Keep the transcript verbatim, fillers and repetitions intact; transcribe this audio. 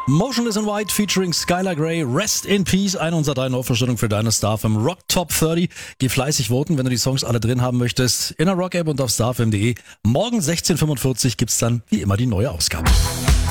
Motionless in White featuring Skylar Grey, Rest in Peace, eine unserer drei Neuvorstellungen für deine StarFM Rock Top dreißig. Geh fleißig voten, wenn du die Songs alle drin haben möchtest. In der Rock-App und auf starfm punkt de. Morgen sechzehn Uhr fünfundvierzig gibt's dann wie immer die neue Ausgabe.